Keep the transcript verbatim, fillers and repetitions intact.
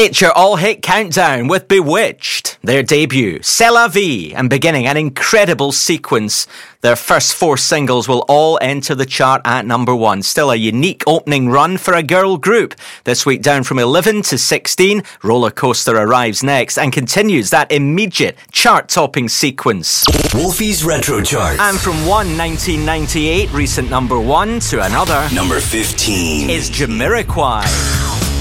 It's your all-hit countdown with Bewitched, their debut, C'est la vie, and beginning an incredible sequence. Their first four singles will all enter the chart at number one. Still a unique opening run for a girl group. This week down from eleven to sixteen, Roller Coaster arrives next and continues that immediate chart-topping sequence. Wolfie's Retro Chart. And from one nineteen ninety-eight recent number one to another, number fifteen, is Jamiroquai.